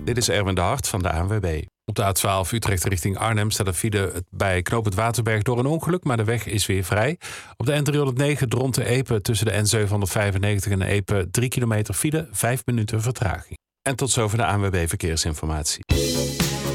Dit is Erwin de Hart van de ANWB. Op de A12 Utrecht richting Arnhem staat een file bij knooppunt Waterberg door een ongeluk, maar de weg is weer vrij. Op de N309 Dronten-Epe tussen de N795 en Epe 3 kilometer file, 5 minuten vertraging. En tot zover de ANWB Verkeersinformatie.